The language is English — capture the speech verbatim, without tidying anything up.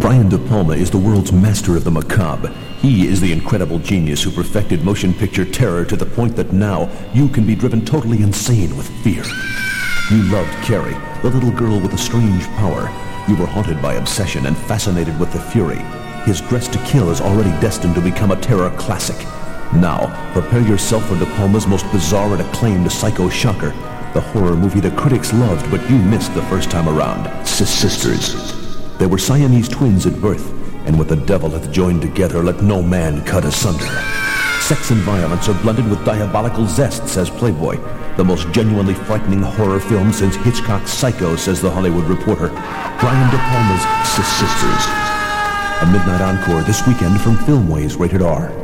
Brian De Palma is the world's master of the macabre. He is the incredible genius who perfected motion picture terror to the point that now you can be driven totally insane with fear. You loved Carrie, the little girl with a strange power. You were haunted by obsession and fascinated with the fury. His Dressed to Kill is already destined to become a terror classic. Now, prepare yourself for De Palma's most bizarre and acclaimed psycho shocker, the horror movie the critics loved but you missed the first time around, Sisters. They were Siamese twins at birth, and what the devil hath joined together, let no man cut asunder. Sex and violence are blended with diabolical zest, says Playboy. The most genuinely frightening horror film since Hitchcock's Psycho, says The Hollywood Reporter. Brian De Palma's Sisters. A midnight encore this weekend from Filmways, rated R.